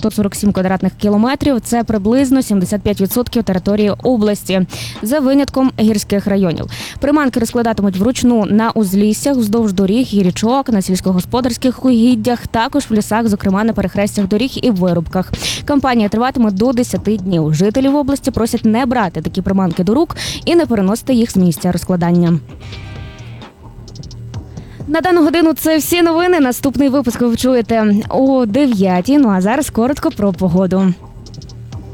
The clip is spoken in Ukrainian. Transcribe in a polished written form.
147 квадратних кілометрів. Це приблизно 75% території області, за винятком гірських районів. Приманки розкладатимуть вручну на узліссях, вздовж доріг і річок, на сільськогосподарських угіддях, також в лісах, зокрема на перехрестях доріг і вирубках. Кампанія триватиме до 10 днів. Жителів області просять не брати такі приманки до рук і не переносити їх з місця розкладання. На дану годину це всі новини. Наступний випуск ви чуєте о 9:00. Ну а зараз коротко про погоду.